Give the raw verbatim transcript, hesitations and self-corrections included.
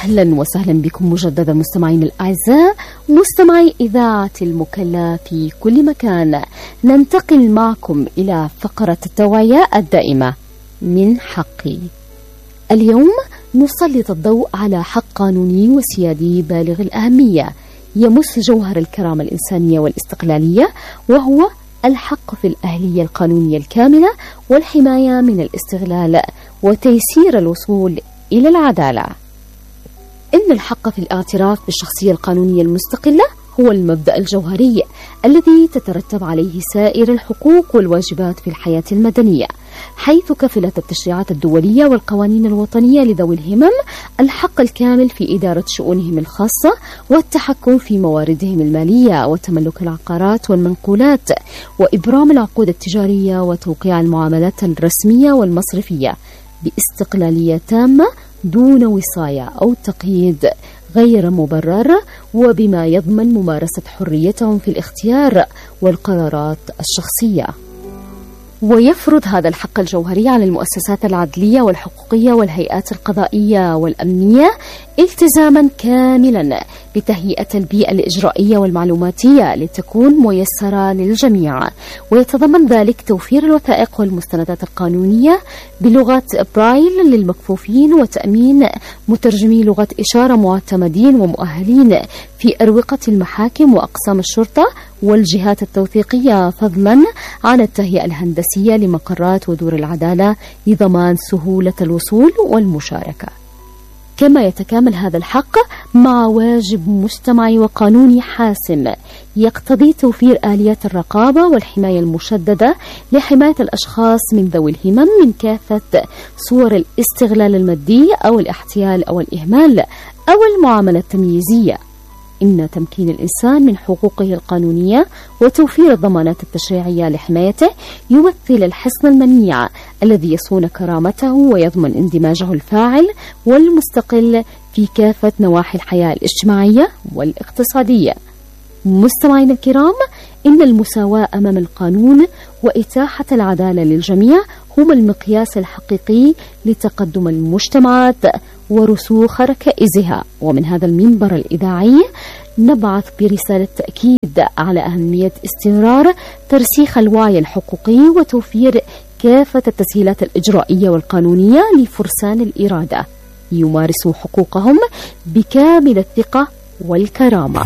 أهلا وسهلا بكم مجددا مستمعين الأعزاء، مستمعي إذاعة المكلا في كل مكان. ننتقل معكم إلى فقرة التوعية الدائمة من حقي. اليوم نسلط الضوء على حق قانوني وسيادي بالغ الأهمية يمس جوهر الكرامة الإنسانية والاستقلالية، وهو الحق في الأهلية القانونية الكاملة والحماية من الاستغلال وتيسير الوصول إلى العدالة. إن الحق في الاعتراف بالشخصية القانونية المستقلة هو المبدأ الجوهري الذي تترتب عليه سائر الحقوق والواجبات في الحياة المدنية، حيث كفلت التشريعات الدولية والقوانين الوطنية لذوي الهمم الحق الكامل في إدارة شؤونهم الخاصة والتحكم في مواردهم المالية وتملك العقارات والمنقولات وإبرام العقود التجارية وتوقيع المعاملات الرسمية والمصرفية باستقلالية تامة دون وصاية أو تقييد غير مبرر، وبما يضمن ممارسة حريتهم في الاختيار والقرارات الشخصية. ويفرض هذا الحق الجوهري على المؤسسات العدلية والحقوقية والهيئات القضائية والأمنية التزاما كاملا بتهيئة البيئة الإجرائية والمعلوماتية لتكون ميسرة للجميع، ويتضمن ذلك توفير الوثائق والمستندات القانونية بلغة برايل للمكفوفين وتأمين مترجمي لغة إشارة معتمدين ومؤهلين في أروقة المحاكم وأقسام الشرطة والجهات التوثيقية، فضلا عن التهيئة الهندسية لمقرات ودور العدالة لضمان سهولة الوصول والمشاركة. كما يتكامل هذا الحق مع واجب مجتمعي وقانوني حاسم يقتضي توفير آليات الرقابة والحماية المشددة لحماية الأشخاص من ذوي الهمم من كافة صور الاستغلال المادي أو الاحتيال أو الإهمال أو المعاملة التمييزية. إن تمكين الإنسان من حقوقه القانونية وتوفير الضمانات التشريعية لحمايته يمثل الحصن المنيع الذي يصون كرامته ويضمن اندماجه الفاعل والمستقل في كافة نواحي الحياة الاجتماعية والاقتصادية. مستمعينا الكرام، إن المساواة أمام القانون وإتاحة العدالة للجميع هما المقياس الحقيقي لتقدم المجتمعات ورسوخ ركائزها. ومن هذا المنبر الإذاعي نبعث برسالة تأكيد على أهمية استمرار ترسيخ الوعي الحقوقي وتوفير كافة التسهيلات الإجرائية والقانونية لفرسان الإرادة يمارسوا حقوقهم بكامل الثقة والكرامة.